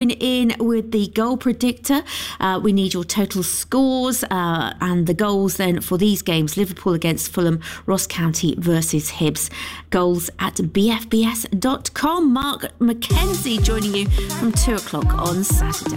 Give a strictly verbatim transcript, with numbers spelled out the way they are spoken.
join in with the goal predictor. Uh, we need your total scores uh, and the goals then for these games. Liverpool against Fulham, Ross County versus Hibs. Goals at b f b s dot com. Mark McKenzie joining you from two o'clock on Saturday.